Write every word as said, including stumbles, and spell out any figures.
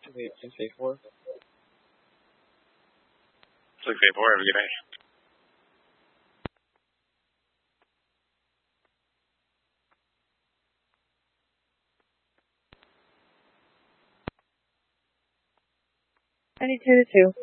two eight six eight four. six eight four, have a good day. ninety-two to two.